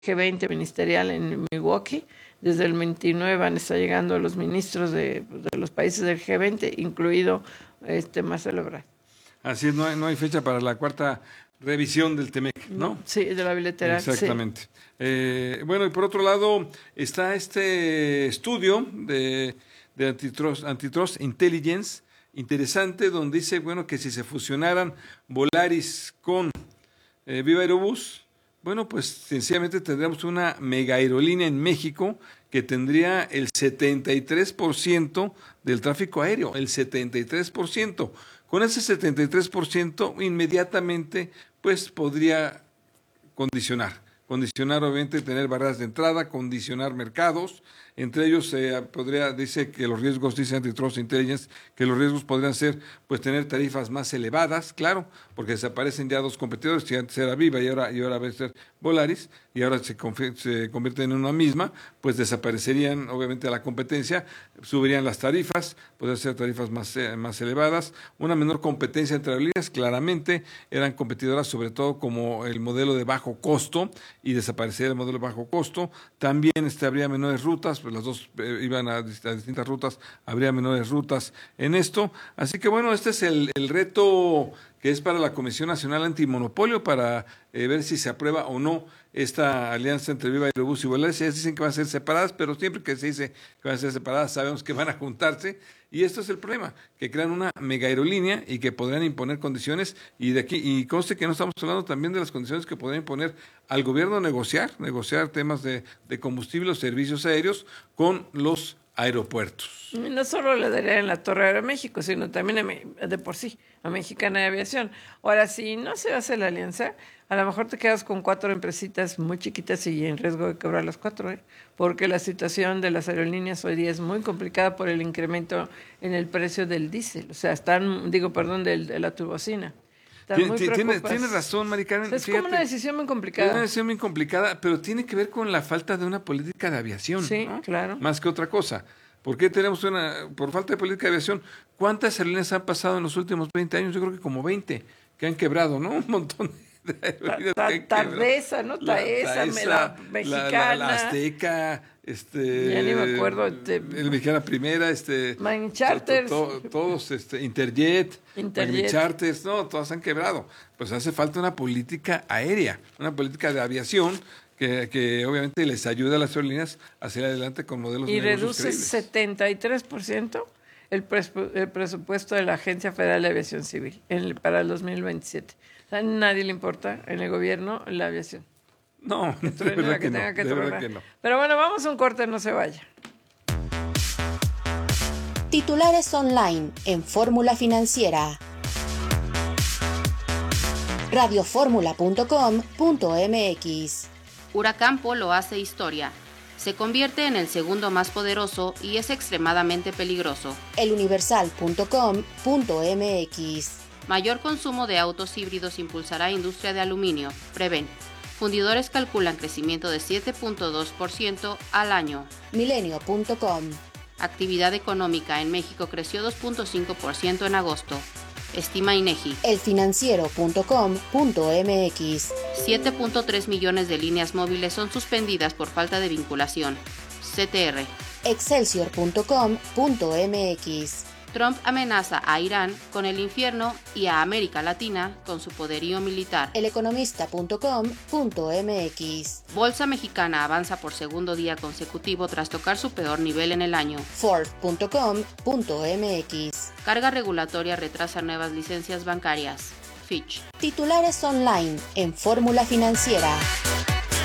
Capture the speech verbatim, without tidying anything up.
G veinte ministerial en Milwaukee. Desde el veintinueve van a estar llegando los ministros de, de los países del G veinte, incluido este Marcelo Ebrard. Así es, no hay, no hay fecha para la cuarta revisión del Temec, ¿no? Sí, de la bilateral. Exactamente. Sí. Eh, bueno, y por otro lado está este estudio de, de Antitrust, Antitrust Intelligence, interesante, donde dice, bueno, que si se fusionaran Volaris con eh, Viva Aerobús, bueno, pues sencillamente tendríamos una mega aerolínea en México que tendría el setenta y tres por ciento del tráfico aéreo, el setenta y tres por ciento. Con ese setenta y tres por ciento inmediatamente pues podría condicionar, condicionar obviamente tener barreras de entrada, condicionar mercados. Entre ellos eh, podría, dice que los riesgos, dice Antitrust Intelligence, que los riesgos podrían ser pues tener tarifas más elevadas, claro, porque desaparecen ya dos competidores, que antes era Viva y ahora, y ahora va a ser Volaris, y ahora se, se convierten en una misma, pues desaparecerían obviamente la competencia, subirían las tarifas, podrían ser tarifas más, eh, más elevadas, una menor competencia entre aerolíneas, claramente eran competidoras sobre todo como el modelo de bajo costo, y desaparecería el modelo de bajo costo, también este, habría menores rutas, pues las dos eh, iban a, a distintas rutas, habría menores rutas en esto. Así que bueno, este es el, el reto que es para la Comisión Nacional Antimonopolio para eh, ver si se aprueba o no esta alianza entre Viva Aerobús y Volaris. Ellas dicen que van a ser separadas, pero siempre que se dice que van a ser separadas sabemos que van a juntarse, y esto es el problema, que crean una mega aerolínea y que podrían imponer condiciones, y de aquí, y conste que no estamos hablando también de las condiciones que podrían imponer al gobierno negociar, negociar temas de, de combustible o servicios aéreos con los aeropuertos. No solo le daría en la Torre Aeroméxico, sino también a, de por sí a Mexicana de Aviación. Ahora, si no se hace la alianza, a lo mejor te quedas con cuatro empresitas muy chiquitas y en riesgo de quebrar las cuatro, ¿eh? Porque la situación de las aerolíneas hoy día es muy complicada por el incremento en el precio del diésel, o sea, están, digo, perdón, del, de la turbocina. Tiene, tiene, tiene razón, Mari Carmen. O sea, es fíjate, como una decisión muy complicada. Es una decisión muy complicada, pero tiene que ver con la falta de una política de aviación. Sí, ¿no? claro. Más que otra cosa. ¿Por qué tenemos una, por falta de política de aviación? ¿Cuántas aerolíneas han pasado en los últimos veinte años? Yo creo que como veinte, que han quebrado, ¿no? Un montón de aerolíneas. Ta, ta, que han Tardesa, ¿no? Taesa, la, Taesa, la Mexicana. La, la, la Azteca, este... Ya ni me acuerdo. Te, el Mexicana Primera, este... Mancharters. To, to, todos, este, Interjet, Interjet. Charters, no, todas han quebrado. Pues hace falta una política aérea, una política de aviación que, que obviamente les ayuda a las aerolíneas a seguir adelante con modelos de y negocios reduce creíbles. setenta y tres por ciento el, pres, el presupuesto de la Agencia Federal de Aviación Civil en el, para el dos mil veintisiete. O sea, a nadie le importa en el gobierno la aviación. No, que truene, de verdad que que, tenga no, que de verdad tronar. que no. Pero bueno, vamos a un corte, no se vaya. Titulares online en Fórmula Financiera. radio fórmula punto com punto m x. Huracán Polo hace historia. Se convierte en el segundo más poderoso y es extremadamente peligroso. el universal punto com punto m x. Mayor consumo de autos híbridos impulsará industria de aluminio, prevén. Fundidores calculan crecimiento de siete punto dos por ciento al año. milenio punto com. Actividad económica en México creció dos punto cinco por ciento en agosto. Estima INEGI. el financiero punto com punto m x. siete punto tres millones de líneas móviles son suspendidas por falta de vinculación. C T R. excelsior punto com punto m x. Trump amenaza a Irán con el infierno y a América Latina con su poderío militar. el economista punto com punto m x. Bolsa mexicana avanza por segundo día consecutivo tras tocar su peor nivel en el año. forbes punto com punto m x. Carga regulatoria retrasa nuevas licencias bancarias. Fitch. Titulares online en Fórmula Financiera.